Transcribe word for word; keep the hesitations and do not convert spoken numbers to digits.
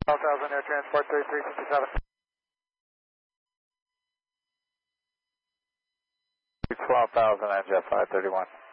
twelve thousand Air Transport thirty-three fifty-seven. twelve thousand, N J F five thirty-one.